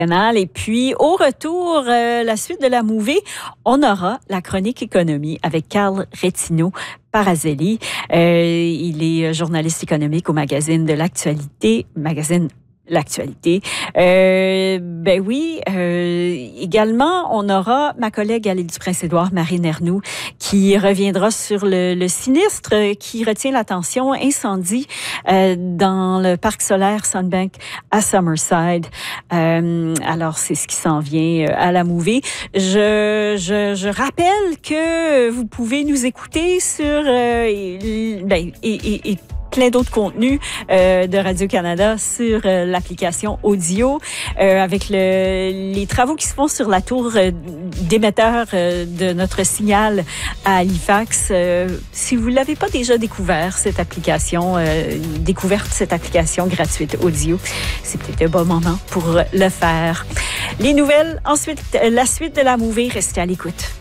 Et puis, au retour, la suite de la mouvée, on aura la chronique économie avec Carl Retino Parazelli. Il est journaliste économique au magazine de l'actualité, L'actualité. Également, on aura ma collègue à l'île du Prince-Édouard, Marine Ernoult, qui reviendra sur le sinistre qui retient l'attention, incendie dans le parc solaire Sunbank à Summerside. Alors, c'est ce qui s'en vient à la mouvée. Je rappelle que vous pouvez nous écouter sur plein d'autres contenus de Radio-Canada sur l'application audio avec les travaux qui se font sur la tour d'émetteur de notre signal à Halifax. Si vous ne l'avez pas déjà découverte cette application gratuite audio, c'est peut-être un bon moment pour le faire. Les nouvelles, ensuite, la suite de la mouvée, restez à l'écoute.